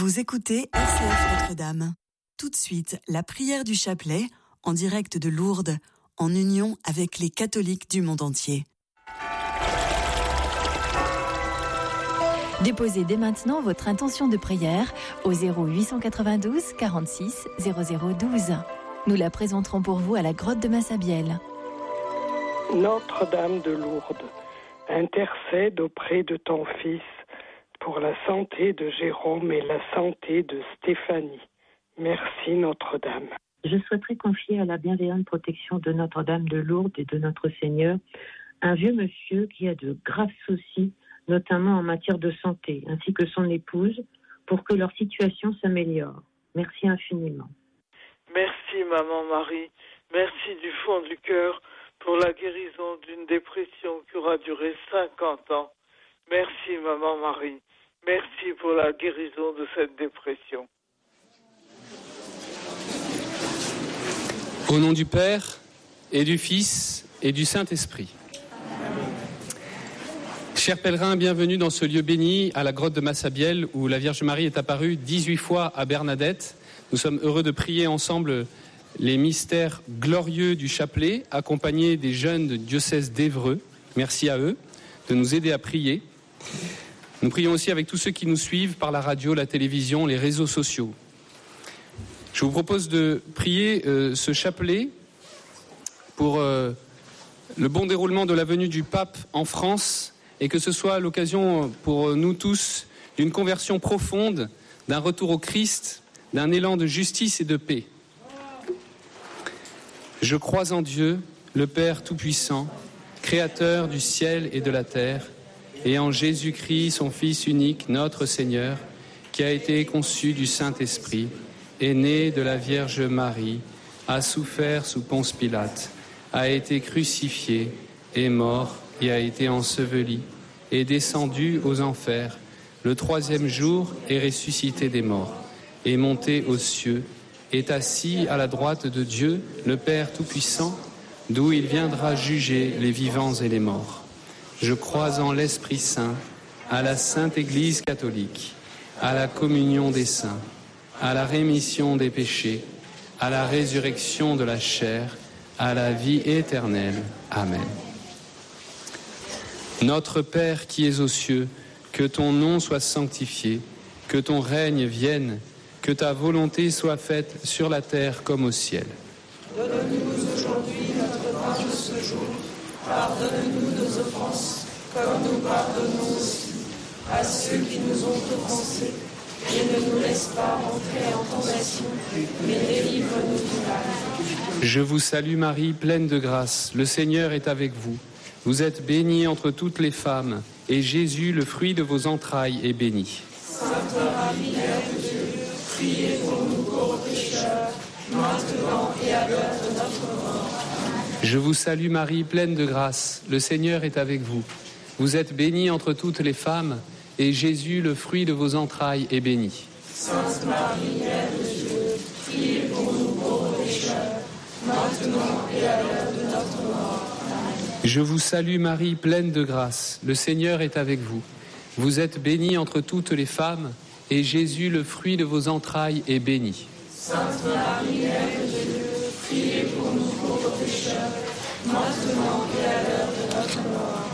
Vous écoutez RCF Notre-Dame. Tout de suite, la prière du chapelet, en direct de Lourdes, en union avec les catholiques du monde entier. Déposez dès maintenant votre intention de prière au 0892 46 0012. Nous la présenterons pour vous à la grotte de Massabielle. Notre-Dame de Lourdes, intercède auprès de ton Fils pour la santé de Jérôme et la santé de Stéphanie. Merci Notre-Dame. Je souhaiterais confier à la bienveillante protection de Notre-Dame de Lourdes et de notre Seigneur un vieux monsieur qui a de graves soucis, notamment en matière de santé, ainsi que son épouse, pour que leur situation s'améliore. Merci infiniment. Merci Maman Marie, merci du fond du cœur pour la guérison d'une dépression qui aura duré 50 ans. Merci Maman Marie, merci pour la guérison de cette dépression. Au nom du Père et du Fils et du Saint-Esprit. Chers pèlerins, bienvenue dans ce lieu béni à la grotte de Massabielle où la Vierge Marie est apparue 18 fois à Bernadette. Nous sommes heureux de prier ensemble les mystères glorieux du chapelet, accompagnés des jeunes du diocèse d'Évreux. Merci à eux de nous aider à prier. Nous prions aussi avec tous ceux qui nous suivent par la radio, la télévision, les réseaux sociaux. Je vous propose de prier ce chapelet pour le bon déroulement de la venue du pape en France et que ce soit l'occasion pour nous tous d'une conversion profonde, d'un retour au Christ, d'un élan de justice et de paix. Je crois en Dieu, le Père Tout-Puissant, Créateur du ciel et de la terre, et en Jésus-Christ, son Fils unique, notre Seigneur, qui a été conçu du Saint-Esprit, est né de la Vierge Marie, a souffert sous Ponce Pilate, a été crucifié, est mort et a été enseveli, est descendu aux enfers, le 3e jour est ressuscité des morts, est monté aux cieux, est assis à la droite de Dieu, le Père Tout-Puissant, d'où il viendra juger les vivants et les morts. Je crois en l'Esprit Saint, à la Sainte Église catholique, à la communion des saints, à la rémission des péchés, à la résurrection de la chair, à la vie éternelle. Amen. Notre Père qui es aux cieux, que ton nom soit sanctifié, que ton règne vienne, que ta volonté soit faite sur la terre comme au ciel. Donne-nous aujourd'hui notre pain de ce jour. Pardonne-nous nos offenses, comme nous pardonnons aussi à ceux qui nous ont offensés. Et ne nous laisse pas entrer en tentation, mais délivre-nous du mal. Je vous salue Marie, pleine de grâce, le Seigneur est avec vous. Vous êtes bénie entre toutes les femmes, et Jésus, le fruit de vos entrailles, est béni. Sainte Marie, Mère de Dieu, priez pour nous pauvres pécheurs, maintenant et à l'heure de notre mort. Amen. Je vous salue Marie, pleine de grâce, le Seigneur est avec vous. Vous êtes bénie entre toutes les femmes, et Jésus, le fruit de vos entrailles, est béni. Sainte Marie, Mère de Dieu, priez pour nous pauvres pécheurs, maintenant et à l'heure de notre mort. Je vous salue Marie, pleine de grâce, le Seigneur est avec vous. Vous êtes bénie entre toutes les femmes, et Jésus, le fruit de vos entrailles, est béni. Sainte Marie, Mère de Dieu, priez pour nous pauvres pécheurs, maintenant et à l'heure de notre mort.